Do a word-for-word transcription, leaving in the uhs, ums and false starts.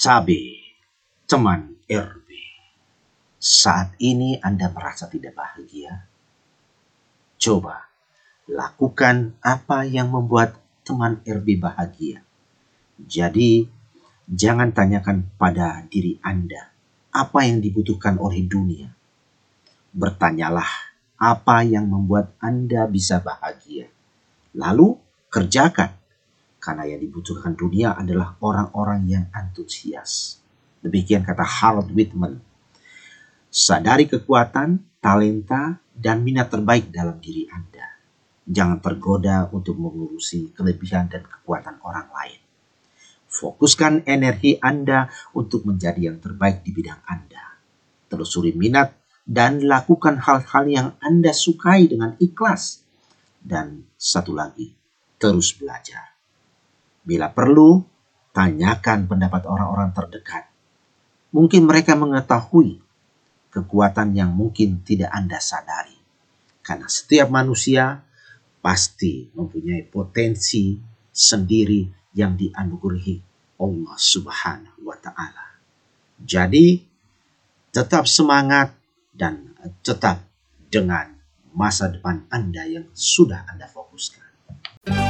Cabe, teman R B. Saat ini Anda merasa tidak bahagia? Coba lakukan apa yang membuat teman R B bahagia. Jadi, jangan tanyakan pada diri Anda apa yang dibutuhkan oleh dunia. Bertanyalah apa yang membuat Anda bisa bahagia. Lalu kerjakan. Karena yang dibutuhkan dunia adalah orang-orang yang antusias. Demikian kata Harold Whitman. Sadari kekuatan, talenta, dan minat terbaik dalam diri Anda. Jangan tergoda untuk mengurusi kelebihan dan kekuatan orang lain. Fokuskan energi Anda untuk menjadi yang terbaik di bidang Anda. Telusuri minat dan lakukan hal-hal yang Anda sukai dengan ikhlas. Dan satu lagi, terus belajar. Bila perlu, tanyakan pendapat orang-orang terdekat. Mungkin mereka mengetahui kekuatan yang mungkin tidak Anda sadari. Karena setiap manusia pasti mempunyai potensi sendiri yang dianugerahi Allah Subhanahu wa Ta'ala. Jadi, tetap semangat dan tetap dengan masa depan Anda yang sudah Anda fokuskan.